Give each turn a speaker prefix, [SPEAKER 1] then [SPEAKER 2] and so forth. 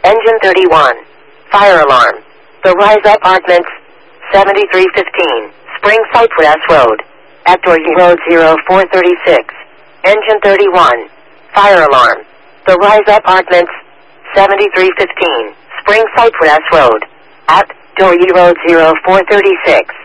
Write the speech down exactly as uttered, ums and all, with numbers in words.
[SPEAKER 1] Engine thirty-one. Fire alarm. The Rise Apartments, seventy-three fifteen, Spring Cypress Road. Actor Road zero four thirty-six. Engine thirty-one. Fire alarm. The Rise Apartments, seventy-three fifteen, Spring Cypress Road. Actor Road zero four thirty-six.